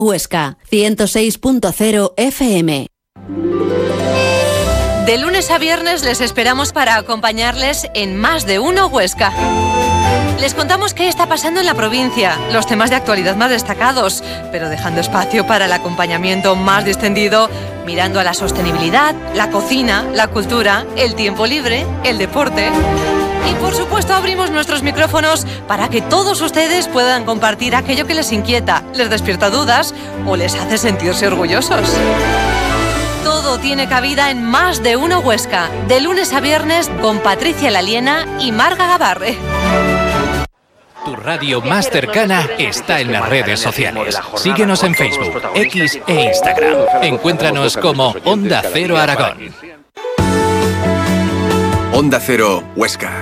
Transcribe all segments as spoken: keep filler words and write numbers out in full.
Huesca, ciento seis punto cero F M. De lunes a viernes les esperamos para acompañarles en Más de Uno Huesca. Les contamos qué está pasando en la provincia, los temas de actualidad más destacados, pero dejando espacio para el acompañamiento más distendido, mirando a la sostenibilidad, la cocina, la cultura, el tiempo libre, el deporte. Y por supuesto abrimos nuestros micrófonos para que todos ustedes puedan compartir aquello que les inquieta, les despierta dudas o les hace sentirse orgullosos. Todo tiene cabida en Más de Uno Huesca, de lunes a viernes con Patricia Laliena y Marga Gabarre. Tu radio más cercana está en las redes sociales. Síguenos en Facebook, X e Instagram. Encuéntranos como Onda Cero Aragón. Onda Cero Huesca.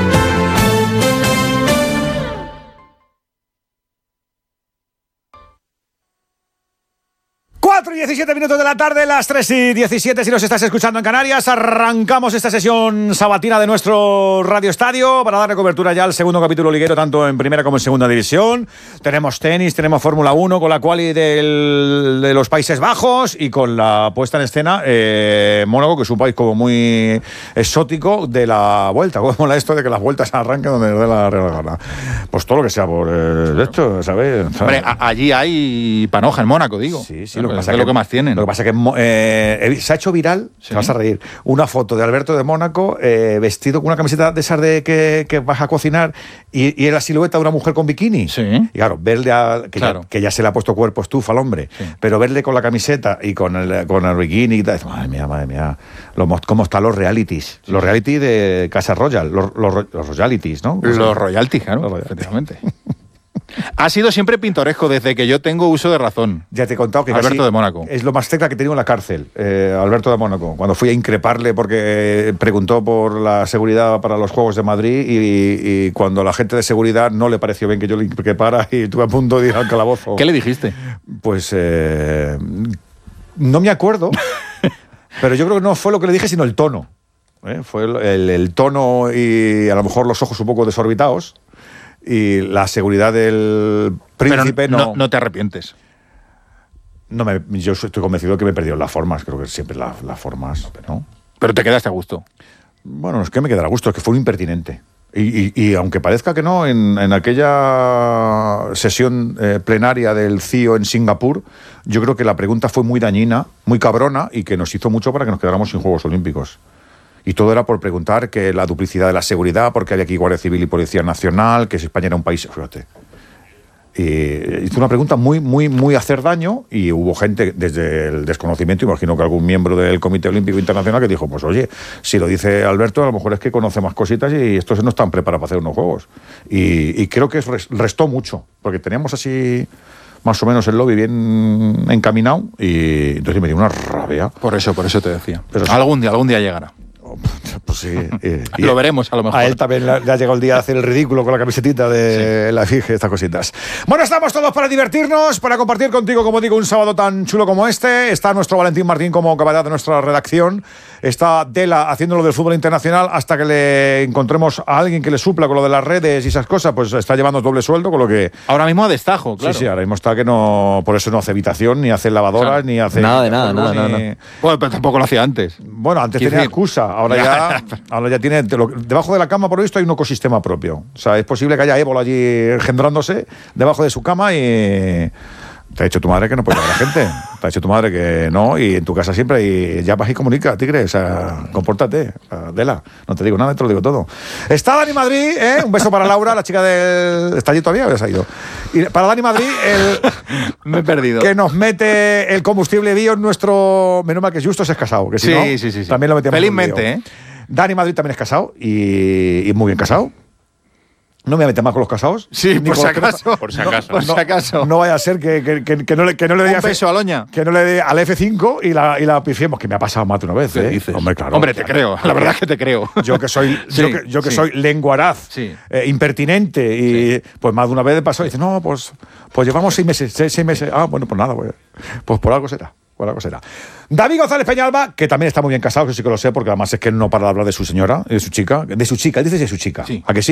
cuatro y diecisiete minutos de la tarde, las tres y diecisiete si nos estás escuchando en Canarias. Arrancamos esta sesión sabatina de nuestro Radio Estadio para darle cobertura ya al segundo capítulo liguero, tanto en primera como en segunda división. Tenemos tenis, tenemos Fórmula uno con la quali del, de los Países Bajos y con la puesta en escena eh, Mónaco, que es un país como muy exótico de la vuelta. ¿Cómo mola esto de que las vueltas arranquen donde nos dé la real gana? Pues todo lo que sea por eh, esto, ¿sabes? Hombre, a- allí hay panoja en Mónaco, digo. Sí, sí, Lo lo que que pasa es que, lo que más tienen. Lo que pasa es que eh, se ha hecho viral, Sí. te vas a reír, una foto de Alberto de Mónaco eh, vestido con una camiseta de esas de que, que vas a cocinar y, y en la silueta de una mujer con bikini. Sí. Y claro, verle a, que, Claro. ya, que ya se le ha puesto cuerpo estufa al hombre, Sí. pero verle con la camiseta y con el, con el bikini y tal, madre mía, madre mía, lo, cómo están los realities, los reality de Casa Royal, los, los, los royalities, ¿no? Los royalties, claro, Los royalties. efectivamente. Ha sido siempre pintoresco desde que yo tengo uso de razón. Ya te he contado que Alberto casi de Mónaco. es lo más cerca que he tenido en la cárcel, eh, Alberto de Mónaco, cuando fui a increparle porque preguntó por la seguridad para los Juegos de Madrid y, y cuando la gente de seguridad no le pareció bien que yo le increpara y estuve a punto de ir al calabozo. ¿Qué le dijiste? Pues eh, no me acuerdo, pero yo creo que no fue lo que le dije, sino el tono. ¿eh? Fue el, el, el tono y a lo mejor los ojos un poco desorbitados. Y la seguridad del príncipe Pero no, no, no te arrepientes. no me, yo estoy convencido de que me perdieron las formas. Creo que siempre la- las formas, ¿no? Pero te quedaste a gusto. Bueno, no es que me quedara a gusto, es que fue un impertinente. Y, y, y aunque parezca que no, en, en aquella sesión eh, plenaria del C I O en Singapur, yo creo que la pregunta fue muy dañina, muy cabrona y que nos hizo mucho para que nos quedáramos sin Juegos Olímpicos. Y todo era por preguntar que la duplicidad de la seguridad, porque había aquí Guardia Civil y Policía Nacional, que si España era un país... Fíjate. Y hizo una pregunta muy, muy, muy a hacer daño y hubo gente desde el desconocimiento, imagino que algún miembro del Comité Olímpico Internacional que dijo, pues oye, si lo dice Alberto, a lo mejor es que conoce más cositas y estos no están preparados para hacer unos juegos. Y, y creo que res- restó mucho, porque teníamos así más o menos el lobby bien encaminado y entonces me dio una rabia. Por eso, por eso te decía. Pero sí. algún día, algún día llegará. Pues sí. Y, Lo veremos, a lo mejor. A él también le ha llegado el día de hacer el ridículo con la camisetita de la efigie, estas cositas. Bueno, estamos todos para divertirnos, para compartir contigo, como digo, un sábado tan chulo como este. Está nuestro Valentín Martín como camarada de nuestra redacción. Está Dela haciéndolo del fútbol internacional hasta que le encontremos a alguien que le supla con lo de las redes y esas cosas, pues está llevando doble sueldo, con lo que... Ahora mismo a destajo, claro. Sí, sí, ahora mismo está que no... Por eso no hace habitación, ni hace lavadoras, Claro. ni hace... Nada de nada, nada, ni- nada, nada. Bueno, pero tampoco lo hacía antes. Bueno, antes Quiero tenía decir- excusa, ahora ya, ahora ya tiene... de lo- debajo de la cama, por esto, hay un ecosistema propio. O sea, es posible que haya ébola allí engendrándose debajo de su cama y... Te ha dicho tu madre que no puede llevar a la gente. Te ha dicho tu madre que no, y en tu casa siempre y ya vas y comunica, tigre. O sea, compórtate, Adela. No te digo nada, te lo digo todo. Está Dani Madrid, ¿eh? Un beso para Laura, la chica del... ¿Está allí todavía o ya se ha ido? Y para Dani Madrid, el... Me he perdido. que nos mete el combustible bio en nuestro... Menos mal que Justos es casado, que si Sí, no, sí, sí, sí. también lo metíamos en un Felizmente, lío. ¿eh? Dani Madrid también es casado y, y muy bien casado. No me voy a meter más con los casados. Sí, ni por con si los que no- acaso. Por si acaso. Por si acaso. No vaya a ser que, que, que, que no, le, que no le dé Un a F- beso a Loña. que no le dé al F cinco y la, y la pifiemos, que me ha pasado más de una vez. ¿Qué ¿eh? dices? Hombre, claro. Hombre, te creo. La verdad es que te creo. Yo que soy, Sí, yo que, yo que sí. soy lenguaraz, Sí. eh, impertinente, y pues más de una vez pasó y dice, no, pues, pues llevamos seis meses, seis, seis meses. Ah, bueno, pues nada, pues, pues por algo será. Por algo será. David González Peñalba, que también está muy bien casado, que sí que lo sé, porque además es que él no para de hablar de su señora, de su chica, de su chica, él dice de su chica. Sí. ¿A que sí?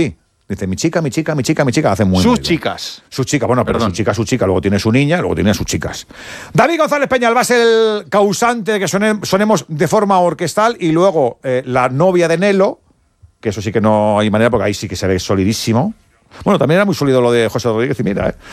Dice, mi chica, mi chica, mi chica, mi chica. Hace muy Sus muy bien. chicas. Sus chicas, bueno, pero Perdón. su chica, su chica. Luego tiene su niña, luego tiene a sus chicas. David González Peñal va a ser el causante de que suene- sonemos de forma orquestal y luego eh, la novia de Nelo, que eso sí que no hay manera porque ahí sí que se ve solidísimo. Bueno, también era muy sólido lo de José Rodríguez y mira, ¿eh?